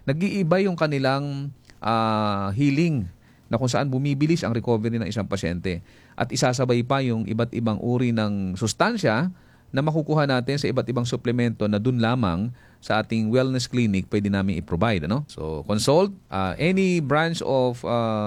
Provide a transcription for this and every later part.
nag-iiba yung kanilang healing na kung saan bumibilis ang recovery ng isang pasyente. At isasabay pa yung iba't ibang uri ng sustansya na makukuha natin sa iba't ibang suplemento na dun lamang sa ating wellness clinic pwede namin i-provide. Ano? So, consult any branch of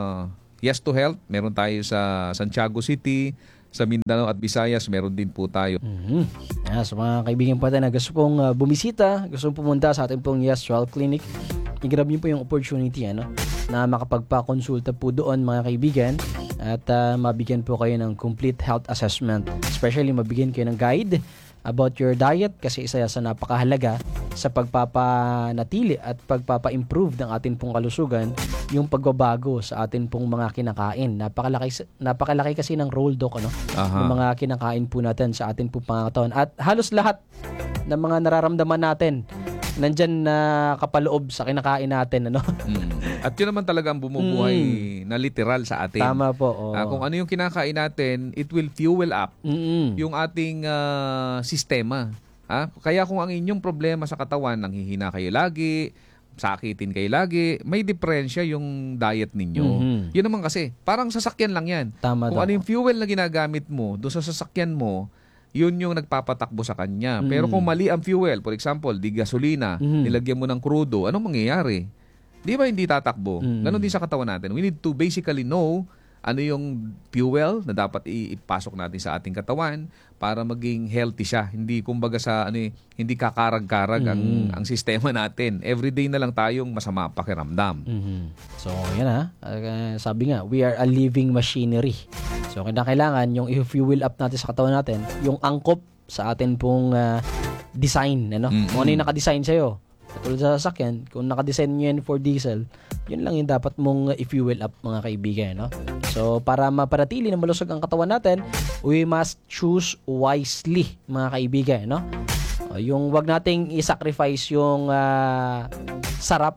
Yes to Health. Meron tayo sa Santiago City, sa Mindanao at Visayas. Meron din po tayo. So mga kaibigan po natin na gusto pong bumisita, gusto pong pumunta sa ating pong Yes to Health Clinic, i-grab niyo po yung opportunity na makapagpa-consulta po doon mga kaibigan at mabigyan po kayo ng complete health assessment. Especially mabigyan kayo ng guide about your diet kasi isa sa napakahalaga sa pagpapanatili at pagpapa-improve ng ating pong kalusugan yung pagbabago sa atin pong mga kinakain. Napakalaki kasi ng role, Doc, ng mga kinakain po natin sa atin pong pangangatawan. At halos lahat ng mga nararamdaman natin nandyan na kapaloob sa kinakain natin. At yun naman talaga ang bumubuhay na literal sa atin. Tama po. Kung ano yung kinakain natin, it will fuel up yung ating sistema. Kaya kung ang inyong problema sa katawan, nanghihina kayo lagi, sakitin kayo lagi, may diferensya yung diet ninyo. Yun naman kasi, parang sasakyan lang yan. Tama kung ano yung fuel na ginagamit mo doon sa sasakyan mo, yun yung nagpapatakbo sa kanya. Pero kung mali ang fuel, for example, di gasolina, nilagyan mo ng crudo, anong mangyayari? Di ba hindi tatakbo? Ganon din sa katawan natin. We need to basically know ano yung fuel na dapat ipasok natin sa ating katawan para maging healthy siya. Hindi kumbaga hindi kakarag-karag ang sistema natin. Everyday na lang tayong masama pakiramdam. So, yan sabi nga, we are a living machinery. So, kailangan yung i-fuel up natin sa katawan natin, yung angkop sa atin pong design. Kung ano yung nakadesign sa'yo. Katulad sa sasakyan, kung nakadesign nyo yan for diesel, yun lang yung dapat mong i-fuel up mga kaibigan. So, para mapanatili na malusog ang katawan natin, we must choose wisely mga kaibigan. Yung wag nating i-sacrifice yung sarap,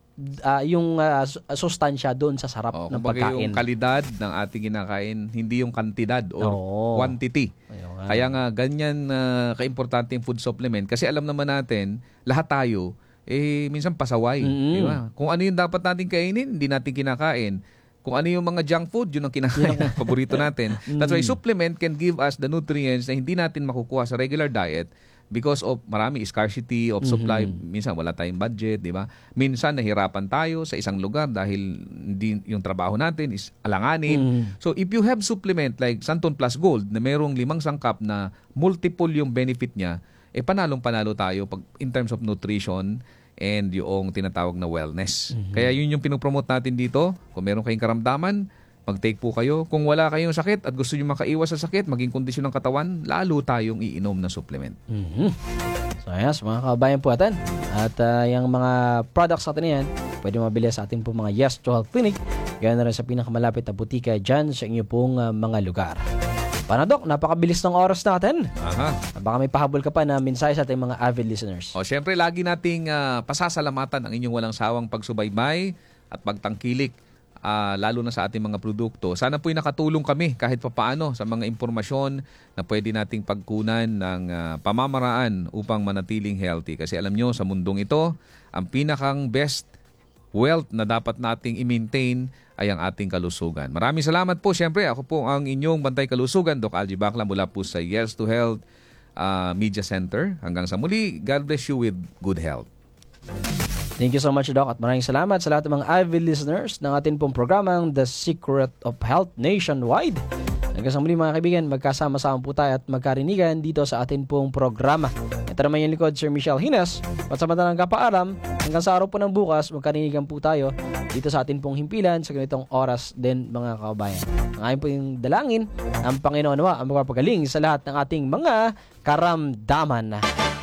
yung sustansya doon sa sarap ng pagkain. Yung kalidad ng ating kinakain, hindi yung kantidad or quantity. Kaya nga, ganyan kaimportante yung food supplement. Kasi alam naman natin, lahat tayo, minsan pasaway. Di ba? Kung ano yung dapat natin kainin, hindi natin kinakain. Kung ano yung mga junk food, yun ang kinakain. Paborito natin. That's why supplement can give us the nutrients na hindi natin makukuha sa regular diet because of marami scarcity of supply. Minsan wala tayong budget, di ba? Minsan nahirapan tayo sa isang lugar dahil hindi yung trabaho natin is alanganin. So if you have supplement like Santon Plus Gold na merong 5 sangkap na multiple yung benefit niya, panalong-panalo tayo in terms of nutrition and yung tinatawag na wellness. Kaya yun yung pinopromote natin dito. Kung meron kayong karamdaman, mag-take po kayo. Kung wala kayong sakit at gusto nyo makaiwas sa sakit, maging kondisyon ng katawan, lalo tayong iinom na supplement. So, yes, mga kabayan po natin. At yung mga products natin yan, pwede mabili sa ating po mga Yes to Health Clinic. Gaya na rin sa pinakamalapit na butika dyan sa inyo pong mga lugar. Paano, Dok? Napakabilis ng oras natin. Baka may pahabol ka pa na mensahe sa ating mga avid listeners. Siyempre, lagi nating pasasalamatan ang inyong walang sawang pagsubaybay at pagtangkilik, lalo na sa ating mga produkto. Sana po'y nakatulong kami kahit papaano sa mga impormasyon na pwede nating pagkunan ng pamamaraan upang manatiling healthy. Kasi alam nyo, sa mundong ito, ang pinakang best wealth na dapat nating i-maintain ay ang ating kalusugan. Maraming salamat po. Siyempre, ako po ang inyong bantay kalusugan, Doc Algie Bacla, mula po sa Yes to Health Media Center. Hanggang sa muli, God bless you with good health. Thank you so much, Doc. At maraming salamat sa lahat ng mga avid listeners ng ating pong programang The Secret of Health Nationwide. Hanggang sa muli mga kaibigan, magkasama-sama po tayo at magkarinigan dito sa ating pong programa. Ito naman yung likod, Sir Michelle Hines. At samantalang kapaalam, hanggang sa araw po ng bukas, magkarinigan po tayo dito sa ating pong himpilan sa ganitong oras din mga kabayan. Ang aking po yung dalangin, ang Panginoon nawa ang magpapagaling sa lahat ng ating mga karamdaman.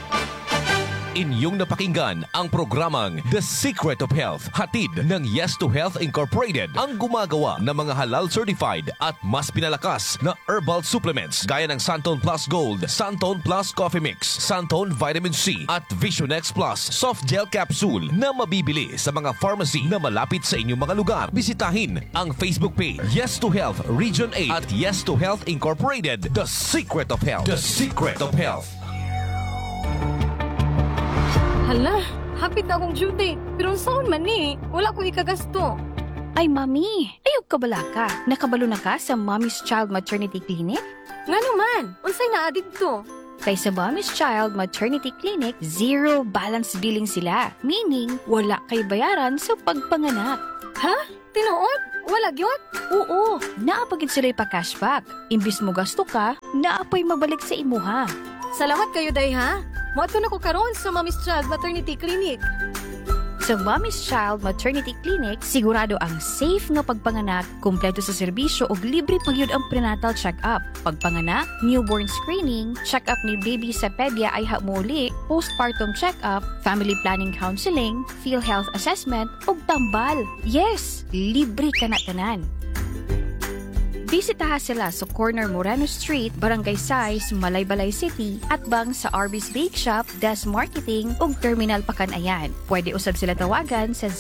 Inyong napakinggan ang programang The Secret of Health, hatid ng Yes to Health Incorporated, ang gumagawa ng mga halal certified at mas pinalakas na herbal supplements gaya ng Santon Plus Gold, Santon Plus Coffee Mix, Santon Vitamin C at Vision X Plus Soft Gel Capsule na mabibili sa mga pharmacy na malapit sa inyong mga lugar. Bisitahin ang Facebook page Yes to Health Region 8 at Yes to Health Incorporated, The Secret of Health. The Secret of Health. Hala, hapit na akong duty. Pero saan man ni? Wala ko ikagasto. Ay, mami, ayog ka bala ka. Nakabalo na ka sa Mommy's Child Maternity Clinic? Nga naman, unsay naa dito? Kay sa Mommy's Child Maternity Clinic, zero balance billing sila. Meaning, wala kay bayaran sa pagpanganak. Ha? Tinuod? Wala gyud? Oo, naapagid sila pa-cashback. Imbis mo gasto ka, naapay mabalik sa imuha. Salamat kayo, day ha? Moadto na ko karon sa Mommy's Child Maternity Clinic. Sa Mommy's Child Maternity Clinic, sigurado ang safe nga pagpanganak, kumpleto sa serbisyo ug libre pagyud ang prenatal check-up. Pagpanganak, newborn screening, check-up ni baby sa pedya ay hamuli, postpartum check-up, family planning counseling, PhilHealth assessment ug tambal. Yes, libre ka na tanan. Bisitaha sila sa corner Moreno Street, Barangay Sais, Malaybalay City, at bang sa Arby's Bake Shop, Des Marketing ug Terminal Pakanayan. Pwede usab sila tawagan sa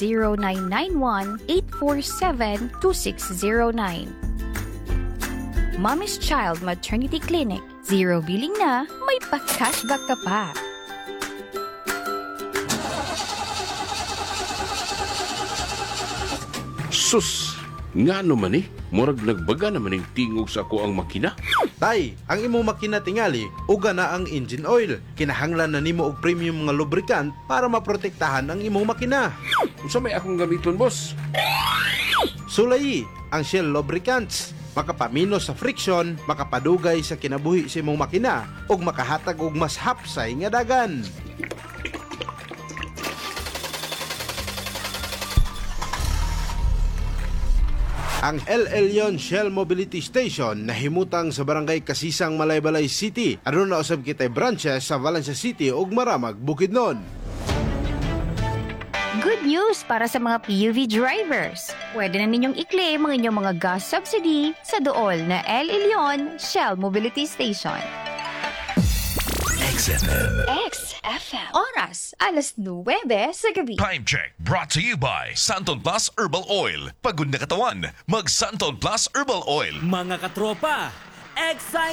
0991-847-2609. Mommy's Child Maternity Clinic. Zero billing na, may pa-cashback ka pa. Sus! Nga naman murag nagbaga naman yung tingog sa ako ang makina. Tay, ang imong makina tingali, uga na ang engine oil. Kinahanglan na nimo og premium nga lubricant para maprotektahan ang imong makina. Unsa may akong gamiton, boss? Sulayi, ang Shell lubricants. Makapamino sa friction, makapadugay sa kinabuhi sa imong makina, ug makahatag og mas hapsay nga dagan. Ang El Elyon Shell Mobility Station nahimutang sa Barangay Kasisang, Malaybalay City. Aron na usab kitay branches sa Valencia City ug Maramag, Bukidnon. Good news para sa mga PUV drivers. Pwede na ninyong i-claim ang inyong mga gas subsidy sa dool na El Elyon Shell Mobility Station. XFM. Oras, 9:09 sa gabi. Time check brought to you by Santon Plus Herbal Oil. Pagod na katawan, mag Santon Plus Herbal Oil. Mga katropa, excited